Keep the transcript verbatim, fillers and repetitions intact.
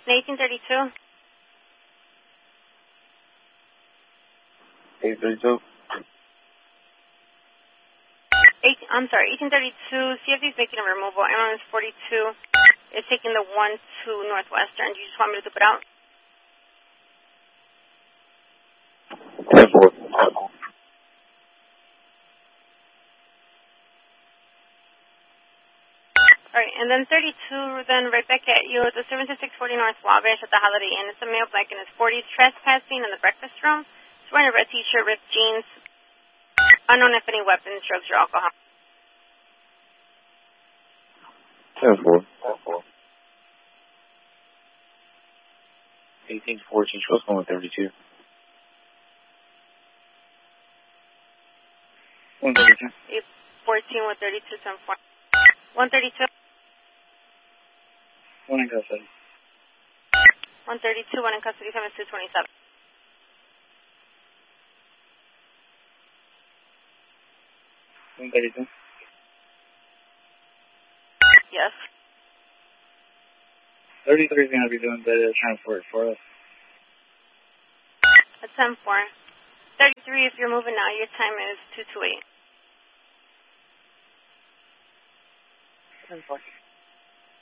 eighteen thirty-two. eighteen thirty-two. Eight, I'm sorry, eighteen thirty-two. C F D is making a removal. Ambulance forty-two is taking the one to Northwestern. Do you just want me to zip it out? ten four. All right, and then thirty-two, then right back at you. It's a seven two six forty North Wabash at the Holiday Inn. It's a male black in his forties, trespassing in the breakfast room. He's wearing a red t-shirt, ripped jeans. Unknown if any weapons, drugs, or alcohol. ten four. eighteen fourteen, what's going with thirty-two? one thirty-two. eight fourteen with thirty-two, ten four. one thirty-two. One in custody. one thirty-two, one in custody, seven two twenty-seven. one thirty-two. Yes. thirty-three is going to be doing the transport for us. At ten four. thirty-three, if you're moving now, your time is two two eight. ten four.